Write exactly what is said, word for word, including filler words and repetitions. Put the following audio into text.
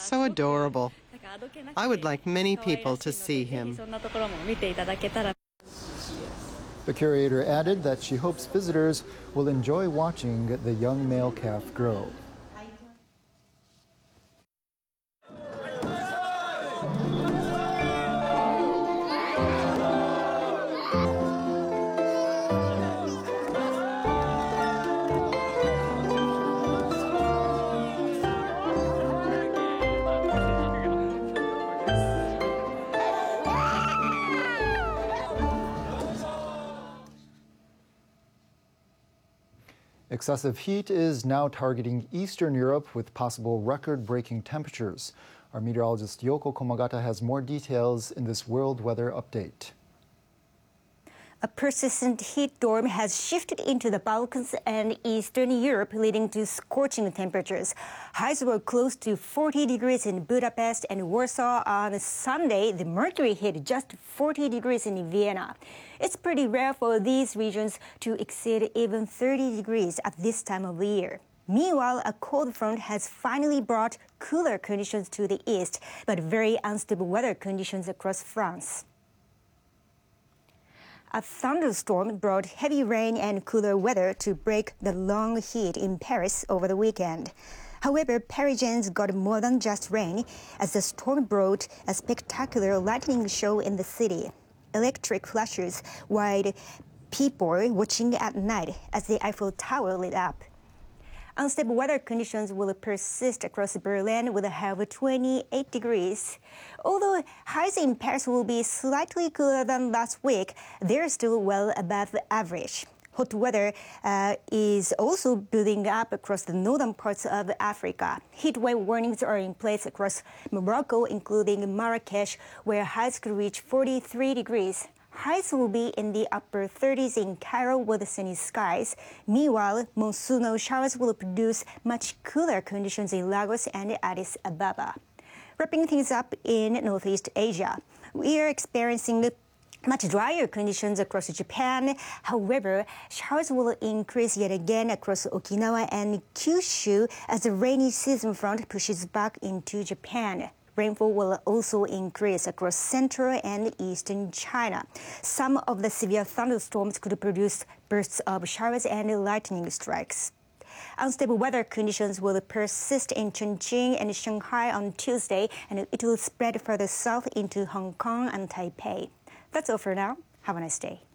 so adorable. I would like many people to see him. The curator added that she hopes visitors will enjoy watching the young male calf grow. Excessive heat is now targeting Eastern Europe with possible record-breaking temperatures. Our meteorologist Yoko Komagata has more details in this world weather update. A persistent heat storm has shifted into the Balkans and Eastern Europe, leading to scorching temperatures. Highs were close to forty degrees in Budapest and Warsaw on Sunday. The mercury hit just forty degrees in Vienna. It's pretty rare for these regions to exceed even thirty degrees at this time of the year. Meanwhile, a cold front has finally brought cooler conditions to the east, but very unstable weather conditions across France. A thunderstorm brought heavy rain and cooler weather to break the long heat in Paris over the weekend. However, Parisians got more than just rain, as the storm brought a spectacular lightning show in the city. Electric flashes wired people watching at night as the Eiffel Tower lit up. Unstable weather conditions will persist across Berlin with a high of twenty-eight degrees. Although highs in Paris will be slightly cooler than last week, they're still well above average. Hot weather uh, is also building up across the northern parts of Africa. Heat wave warnings are in place across Morocco, including Marrakesh, where highs could reach forty-three degrees. Highs will be in the upper thirties in Cairo with sunny skies. Meanwhile, monsoonal showers will produce much cooler conditions in Lagos and Addis Ababa. Wrapping things up in Northeast Asia, we are experiencing much drier conditions across Japan. However, showers will increase yet again across Okinawa and Kyushu as the rainy season front pushes back into Japan. Rainfall will also increase across central and eastern China. Some of the severe thunderstorms could produce bursts of showers and lightning strikes. Unstable weather conditions will persist in Chongqing and Shanghai on Tuesday, and it will spread further south into Hong Kong and Taipei. That's all for now. Have a nice day.